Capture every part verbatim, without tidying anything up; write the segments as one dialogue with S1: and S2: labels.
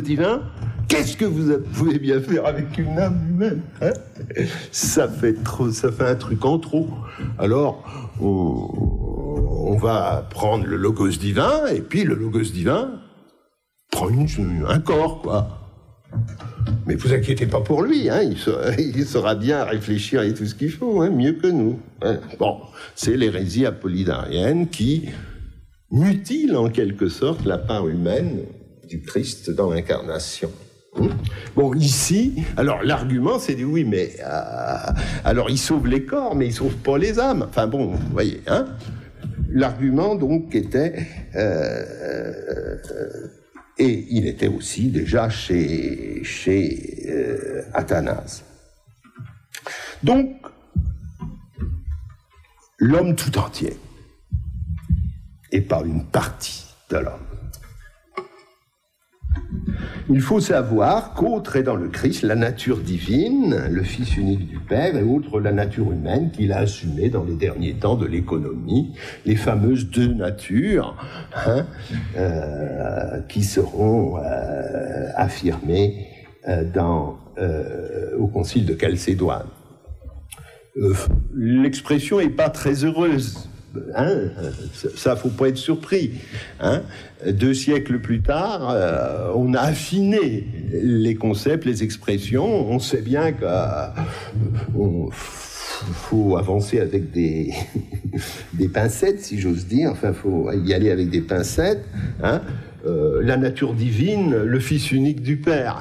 S1: divin, qu'est-ce que vous pouvez bien faire avec une âme humaine, hein? Ça fait trop, ça fait un truc en trop. Alors, on, on va prendre le logos divin, et puis le logos divin prend une, un corps, quoi. Mais vous inquiétez pas pour lui, hein, il, saura, il saura bien réfléchir et tout ce qu'il faut, hein, mieux que nous. Hein. Bon, c'est l'hérésie apollinarienne qui mutile en quelque sorte la part humaine du Christ dans l'incarnation. Hum. Bon, ici, alors l'argument c'est dit oui, mais euh, alors il sauve les corps, mais il sauve pas les âmes. Enfin bon, vous voyez, hein. L'argument donc était euh, euh, et il était aussi déjà chez, chez euh, Athanase. Donc, l'homme tout entier, et pas une partie de l'homme. Il faut savoir qu'autre est dans le Christ la nature divine, le Fils unique du Père, et autre la nature humaine qu'il a assumée dans les derniers temps de l'économie, les fameuses deux natures, hein, euh, qui seront euh, affirmées euh, dans, euh, au Concile de Chalcédoine. Euh, l'expression n'est pas très heureuse. Hein, ça, faut pas être surpris. Hein. Deux siècles plus tard, euh, on a affiné les concepts, les expressions. On sait bien qu'il euh, faut avancer avec des, des pincettes, si j'ose dire. Enfin, faut y aller avec des pincettes. Hein. Euh, la nature divine, le Fils unique du Père.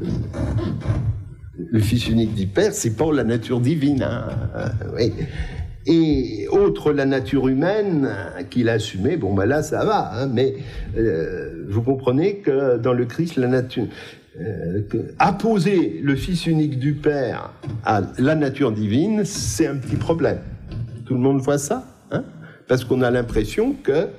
S1: Le Fils unique du Père, c'est pas la nature divine. Hein. Euh, oui. Et autre la nature humaine qu'il a assumée, bon ben là ça va, hein, mais euh, vous comprenez que dans le Christ, la nature, euh, que, apposer le Fils unique du Père à la nature divine, c'est un petit problème. Tout le monde voit ça, hein, parce qu'on a l'impression que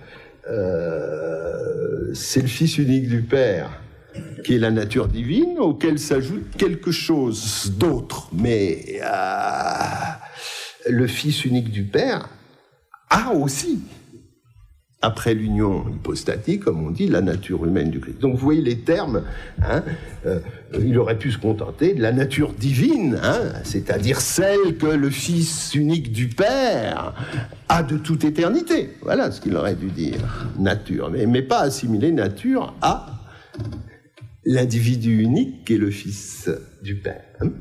S1: euh, c'est le Fils unique du Père qui est la nature divine, auquel s'ajoute quelque chose d'autre, mais... Euh, le Fils unique du Père a aussi, après l'union hypostatique, comme on dit, la nature humaine du Christ. Donc vous voyez les termes, hein, euh, il aurait pu se contenter de la nature divine, hein, c'est-à-dire celle que le Fils unique du Père a de toute éternité. Voilà ce qu'il aurait dû dire, nature, mais, mais pas assimiler nature à l'individu unique qui est le Fils du Père. Hein.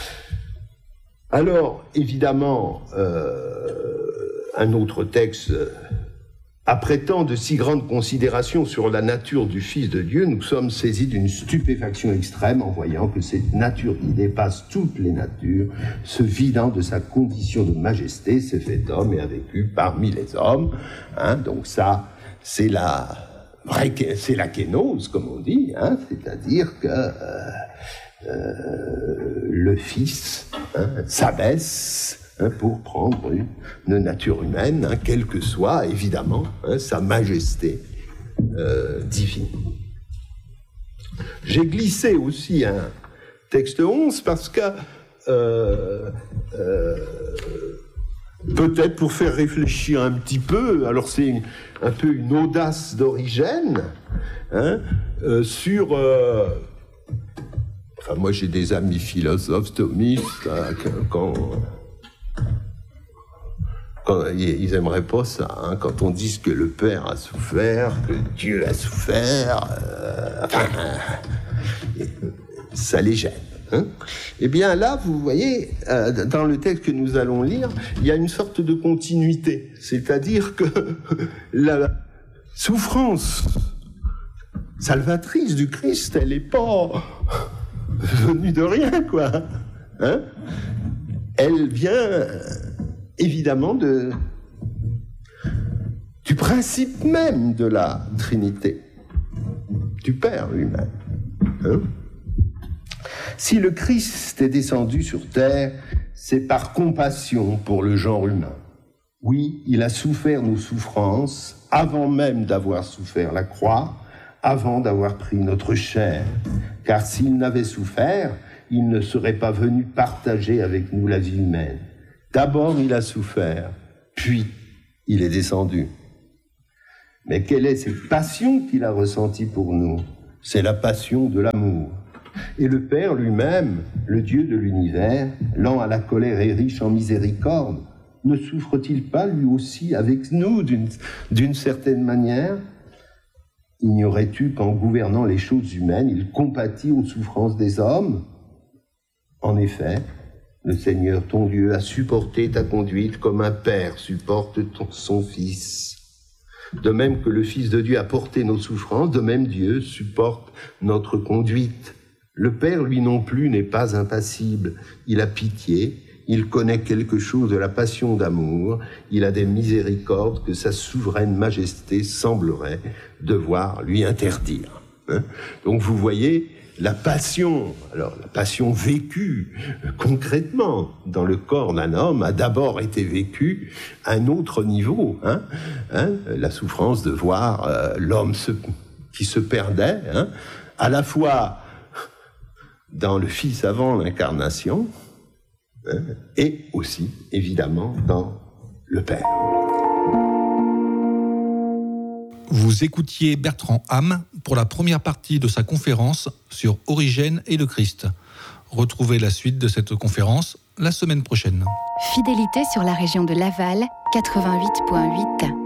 S1: Alors, évidemment, euh, un autre texte, euh, après tant de si grandes considérations sur la nature du Fils de Dieu, nous sommes saisis d'une stupéfaction extrême en voyant que cette nature qui dépasse toutes les natures, se vidant de sa condition de majesté, s'est fait homme et a vécu parmi les hommes. Hein, donc ça, c'est la vraie, c'est la kénose, comme on dit, hein, c'est-à-dire que... Euh, Euh, le Fils hein, s'abaisse hein, pour prendre une, une nature humaine, hein, quelle que soit, évidemment, hein, sa majesté euh, divine. J'ai glissé aussi un texte onze parce que euh, euh, peut-être pour faire réfléchir un petit peu, alors c'est une, un peu une audace d'Origène, hein, euh, sur... Euh, Enfin, moi, j'ai des amis philosophes, thomistes, hein, quand, quand ils aimeraient pas ça, hein, quand on dit que le Père a souffert, que Dieu a souffert, euh, enfin, ça les gêne. Hein. Eh bien, là, vous voyez, euh, dans le texte que nous allons lire, il y a une sorte de continuité, c'est-à-dire que la souffrance salvatrice du Christ, elle n'est pas... venue de rien, quoi. Hein? Elle vient, évidemment, de, du principe même de la Trinité, du Père lui-même. Hein? Si le Christ est descendu sur terre, c'est par compassion pour le genre humain. Oui, il a souffert nos souffrances avant même d'avoir souffert la croix, avant d'avoir pris notre chair. Car s'il n'avait souffert, il ne serait pas venu partager avec nous la vie humaine. D'abord, il a souffert, puis il est descendu. Mais quelle est cette passion qu'il a ressentie pour nous? c'est la passion de l'amour. Et le Père lui-même, le Dieu de l'univers, lent à la colère et riche en miséricorde, ne souffre-t-il pas lui aussi avec nous d'une, d'une certaine manière ? Ignorais-tu qu'en gouvernant les choses humaines, il compatit aux souffrances des hommes ? En effet, le Seigneur ton Dieu a supporté ta conduite comme un père supporte ton, son fils. De même que le Fils de Dieu a porté nos souffrances, de même Dieu supporte notre conduite. Le Père, lui non plus, n'est pas impassible. Il a pitié, il connaît quelque chose de la passion d'amour, il a des miséricordes que sa souveraine majesté semblerait devoir lui interdire. Hein ? Donc vous voyez, la passion, alors la passion vécue euh, concrètement dans le corps d'un homme a d'abord été vécue à un autre niveau. Hein, hein, la souffrance de voir euh, l'homme se, qui se perdait, hein, à la fois dans le Fils avant l'incarnation, hein, et aussi, évidemment, dans le Père.
S2: Vous écoutiez Bertrand Ham pour la première partie de sa conférence sur Origène et le Christ. Retrouvez la suite de cette conférence la semaine prochaine.
S3: Fidélité sur la région de Laval, quatre-vingt-huit virgule huit.